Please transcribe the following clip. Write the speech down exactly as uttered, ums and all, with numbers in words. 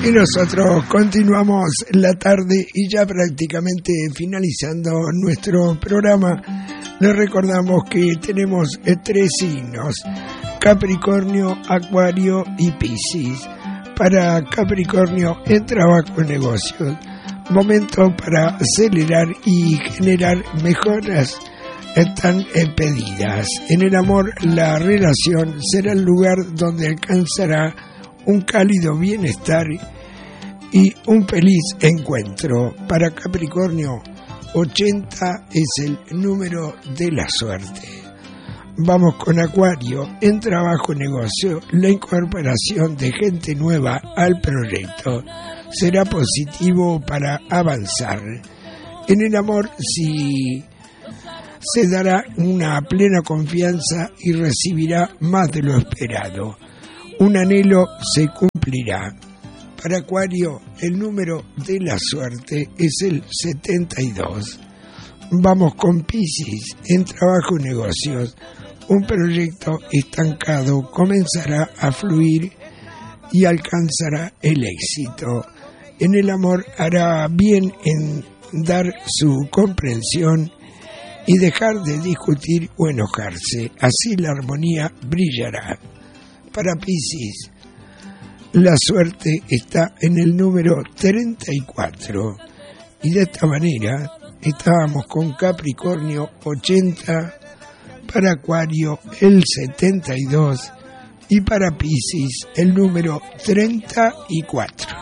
Y nosotros continuamos la tarde y ya prácticamente finalizando nuestro programa. Les recordamos que tenemos tres signos: Capricornio, Acuario y Piscis. Para Capricornio, en trabajo y negocios, momento para acelerar y generar mejoras están pedidas. En el amor, la relación será el lugar donde alcanzará un cálido bienestar y un feliz encuentro. Para Capricornio, ochenta es el número de la suerte. Vamos con Acuario. En trabajo y negocio, la incorporación de gente nueva al proyecto será positivo para avanzar. En el amor, si se dará una plena confianza y recibirá más de lo esperado. Un anhelo se cumplirá. Para Acuario, el número de la suerte es el setenta y dos. Vamos con Piscis. En trabajo y negocios, un proyecto estancado comenzará a fluir y alcanzará el éxito. En el amor, hará bien en dar su comprensión y dejar de discutir o enojarse. Así la armonía brillará. Para Piscis, la suerte está en el número treinta y cuatro. Y de esta manera estábamos con Capricornio ochenta, para Acuario el setenta y dos y para Piscis el número treinta y cuatro.